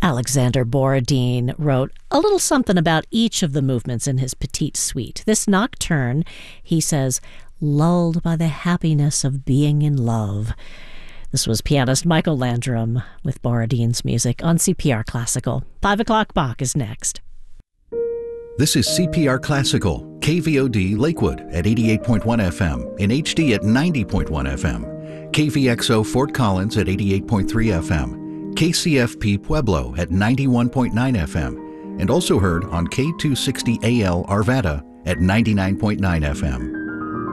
Alexander Borodin wrote a little something about each of the movements in his Petite Suite. This nocturne, he says, lulled by the happiness of being in love. This was pianist Michael Landrum with Borodin's music on CPR Classical. 5 o'clock Bach is next. This is CPR Classical, KVOD Lakewood at 88.1 FM, in HD at 90.1 FM, KVXO Fort Collins at 88.3 FM, KCFP Pueblo at 91.9 FM, and also heard on K260AL Arvada at 99.9 FM.